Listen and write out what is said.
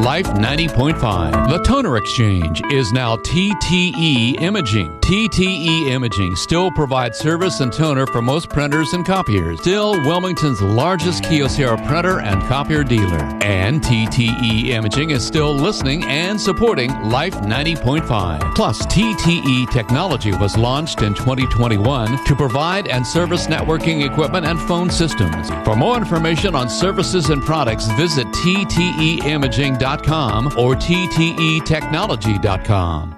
Life 90.5. The Toner Exchange is now TTE Imaging. TTE Imaging still provides service and toner for most printers and copiers. Still Wilmington's largest Kyocera printer and copier dealer. And TTE Imaging is still listening and supporting Life 90.5. Plus, TTE Technology was launched in 2021 to provide and service networking equipment and phone systems. For more information on services and products, visit tteimaging.com or ttetechnology.com.